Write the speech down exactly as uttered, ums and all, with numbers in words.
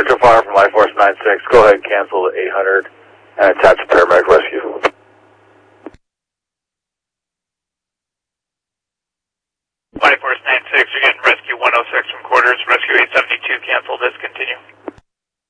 Spectral Fire from Life Force nine six. Go ahead and cancel the eight hundred and attach a paramedic rescue. Life Force nine six, you're getting rescue one oh six from quarters. Rescue eight seventy-two, cancel, discontinue.